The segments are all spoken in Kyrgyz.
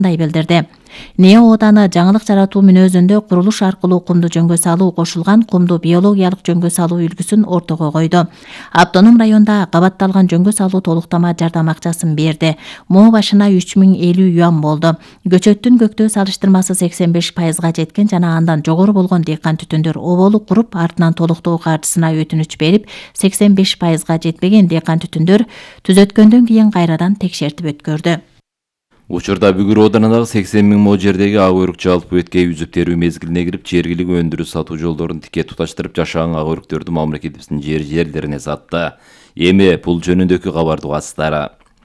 билдирди. НЭО ооданы жаңылык жаратуу мүнөзүндө курулуш аркылуу кумду жөнгө салуу кошулган кумду биологиялык жөнгө салуу үлгүсүн ортого койду. Автоном районда кабатталган жөнгө салуу толуктама жардам акчасын берди. Мо башына 3050 юан болду. Көчөттүн көктөө салыштырмасы 85%га жеткен жана андан жогору болгон дыйкан түтүндөр оболу куруп, артынан толуктоо каржысына өтүнүч берип, 85%га жетпеген дыйкан түтүндөр түзөткөндөн кийин кайрадан текшертип өткөрдү. Учурда Бүгүр оданындагы 80 000 мо жердеги ак өрүк жалпы өткөй үзүп терүү мезгилине кирип, жергилик өндүрүү сатуу жолдорун тике туташтырып, жашаан ак өрүктөрдү мамлекетибиздин жерлерине сатты. Эми бул жөнүндөгү кабарды угасыздар.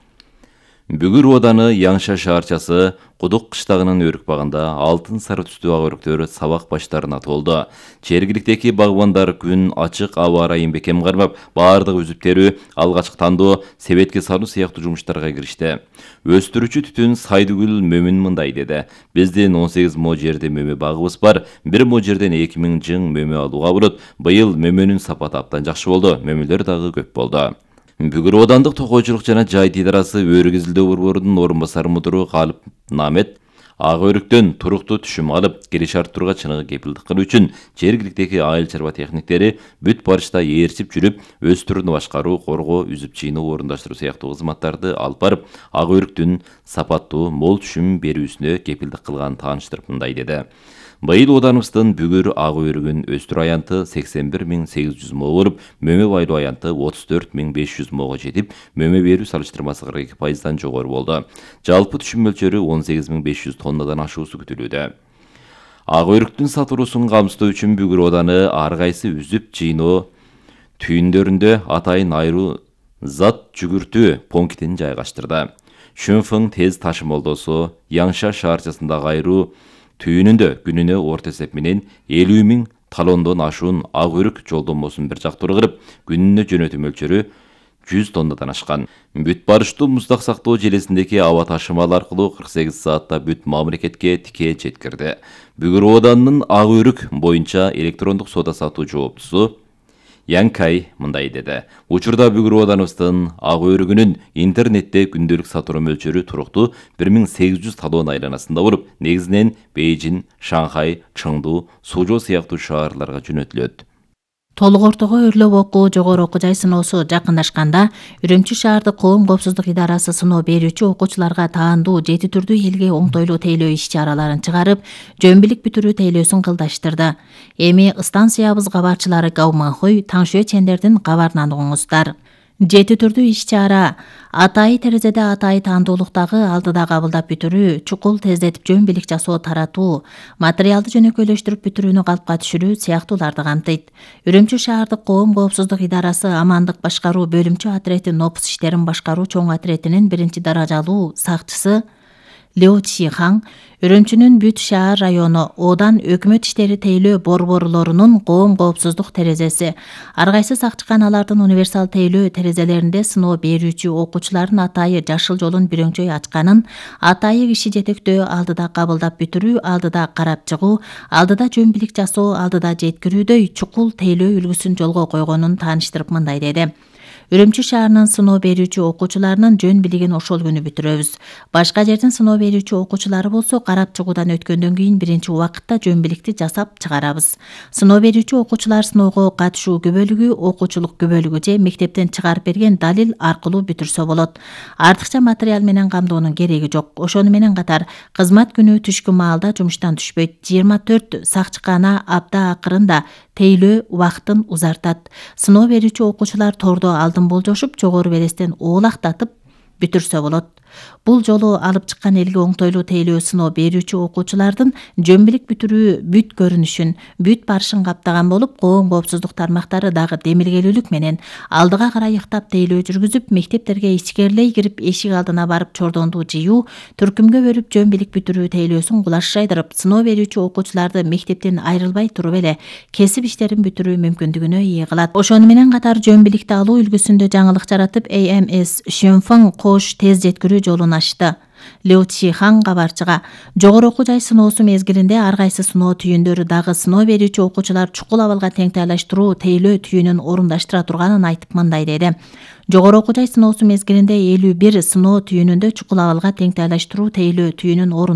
Бүгүр ооданы Яңша шаарчасы Кудук кыштагынын өрүк багында алтын сары түстүү ак өрүктөр сабак баштарына толду. Жергиликтеги багбандар күн ачык аба ырайын бекем кармап, баардык үзүп терүү, алгачкы тандоо, себетке салуу сыяктуу жумуштарга киришти. Өстүрүүчү түтүн Сайдыгүл Мөмүн мындай деди: "Биздин 18 мо жерде мөмө багыбыз бар. Бир мо жерден 2000 жың мөмө алууга болот. Быйыл мөмөнүн сапаты абдан жакшы болду. Мөмөлөр дагы көп болду." Бүгүр оодандык токойчулук жана жайыт идарасы өрүк изилдөө борборунун орун басары мудуру Калып Намет ак өрүктөн туруктуу түшүм алып, кириш арттырууга чыныгы кепилдик кылуу үчүн жергиликтеги айыл чарба техниктери бүт барышта ээрчип жүрүп, өз түрүн башкаруу, коргоо, үзүп чыйноо, орундаштыруу сыяктуу кызматтарды алып барып, ак өрүктүн сапаттуу, мол түшүм берүүсүнө кепилдик кылганын тааныштырып мындай деди: "Быйыл оданыбыздын Бүгүр ак өрүгүн өстүрүү аянты 81 800 мо болуп, мөмө байлоо аянты 34 500 мого жетип, мөмө берүү салыштырмасы 42%дан жогору болду. Жалпы түшүм мөлчөрү 18 500 тоннадан ашуусу күтүлүүдө." Ак өрүктүн сатылуусун камсыздоо үчүн Бүгүр ооданы ар кайсы үзүп жыйноо түйүндөрүндө атайын айруу зат жүгүртүү пунктин жайгаштырды. Шүнфың тез ташымалдоосу Яңша шаарчасындагы айруу түйүнүндө күнүнө орто эсеп менен 50 000 талондон ашуун ак өрүк жолдомосун бир жактуу кырып, күнүнө жөнөтүү мөлчөрү 100 тоннадан ашкан. Бүт барыштуу муздак сактоо желесиндеги аба ташымал аркылуу 48 саатта бүт мамлекетке тике жеткирди. Бүгүр ооданынын ак өрүк боюнча электрондук соода сатуу жооптусу Янкай мындай деди: "Учурда Бүгүр ооданыбыздын ак өрүгүнүн интернетте күндөлүк сатуу мөлчөрү туруктуу 1800 талон айланасында болуп, негизинен Бейжин, Шанхай, Чыңду, Сужоо сыяктуу шаарларга жөнөтүлөт." Толук ортого өрлөп окуу, жогору окуу жай сыноосу жакындашканда, Үрүмчү шаардык коом коопсуздук идарасы сыноо берүүчү окуучуларга таандуу 7 түрдүү элге оңтойлуу тейлөө иш-чараларын чыгарып, жөн билик бүтүрүү тейлөөсүн кылдаштырды. Эми станциябыз кабарчылары Гауманхуй, Таңшуэ чендердин кабарынан угуңуздар. 7 түрдүү иш-чара: атайы терезеде атайы таандуулуктагы алдыда кабылдап бүтүрүү, чукул тездетип жөн билик жасоо таратуу, материалды жөнөкөйлөштүрүп бүтүрүүнү калпка түшүрүү сыяктууларды камтыйт. Үрүмчү шаардык коом коопсуздук идарасы амандык башкаруу бөлүмчө отрети НОПС иштерин башкаруу чоң отретинин 1 даражалуу сакчысы Лео Чихаң, Үрүмчүнүн бүт шаар району Одан өкмөт иштери тейлөө борборлорунун коом коопсуздук терезеси, ар кайсы сакчыканалардын универсал тейлөө терезелеринде сыноо берүүчү окуучулардын атайы жашыл жолун бирөңчөй ачканын, атайы киши жетектөө, алдыда кабылдап бүтүрүү, алдыда карап чыгуу, алдыда жөн билик жасоо, алдыда жеткирүүдөй чукул тейлөө үлгүсүн жолго койгонун тааныштырып мындай деди: Үрүмчү шаарынын сыноо берүүчү окуучуларынын жөн билигин ошол күнү бүтүрөбүз. Башка жердин сыноо берүүчү окуучулары болсо карап чыгуудан өткөндөн кийин биринчи убакытта жөн биликти жасап чыгарабыз. Сыноо берүүчү окуучулар сыноого катышуу күбөлүгү, окуучулук күбөлүгү же мектептен чыгарып берген далил аркылуу бүтүрсө болот. Артыкча материал менен камдоонун кереги жок. Ошону менен катар кызмат күнү түшкү маалда жумуштан түшпөйт. 24 сакчыкана апта акырында тейлөө убактын узартат. Сыноо берүүчү окуучулар тордо алдын болжошуп, жогору белестен оолактатып бүтүрсө болот. Бул жолу алып чыккан элге оңтойлуу тейлөө сыноо берүүчү окуучулардын жөн билик бүтүрүү бүт көрүнүшүн, бүт барышын каптаган болуп, коом коопсуздук тармактары дагы демилгелүүлүк менен алдыга карай ыктап тейлөө жүргүзүп, мектептерге ичкерлей кирип эшик алдына барып чордонду жыюу, түркүмгө бөлүп жөн билик бүтүрүү тейлөөсүн кулаш жайдырып, сыноо берүүчү окуучуларды мектептен айрылбай туруп эле кесип иштерин бүтүрүү мүмкүндүгүнө ээ кылат. Ошону менен катар жөн биликти алуу үлгүсүндө жаңылык жаратып, AMS Шөнфаң кош тез жеткирүү жолун ачты. Лю Чихан кабарчыга жогору окуу жай сыноосу мезгилинде ар кайсы сыноо түйүндөрү дагы сыноо берүүчү окуучулар чукул абалга теңтайлаштыруу тейлөө түйүнүн орундаштыра турганын айтып мындай деди. Жогору окуу жай сыноосу мезгилинде 51 сыноо түйүнүндө чукул абалга теңтайлаштыруу тейлөө түйүнүн